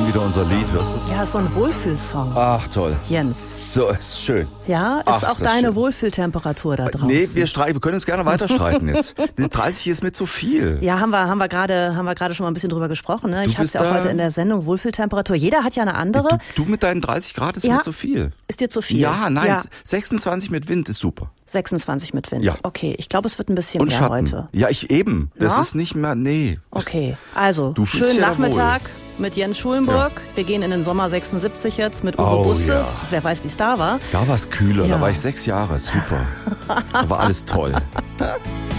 wieder unser Lied. Hörst du es? Ja, ist so ein Wohlfühlsong. Ach, toll. Jens. So, ist schön. Ja, ist auch deine Wohlfühltemperatur da draußen. Nee, wir können uns gerne weiter streiten jetzt. Die 30 ist mir zu viel. Ja, haben wir gerade schon mal ein bisschen drüber gesprochen. Ne? Ich habe es ja auch heute in der Sendung, Wohlfühltemperatur. Jeder hat ja eine andere. Du mit deinen 30 Grad ist mir zu viel. Ist dir zu viel? Ja, nein, 26 mit Wind ist super. 26 mit Wind. Ja. Okay, ich glaube, es wird ein bisschen Und mehr Schatten. heute. Ja, das Ja? ist nicht mehr, nee. Okay, also, Du fühlst schönen dich ja Nachmittag mit Jens Schulenburg. Ja. Wir gehen in den Sommer 76 jetzt mit Uwe Busse. Ja. Wer weiß, wie es da war. Da war es kühler, da war ich 6 Jahre, super. Da war alles toll.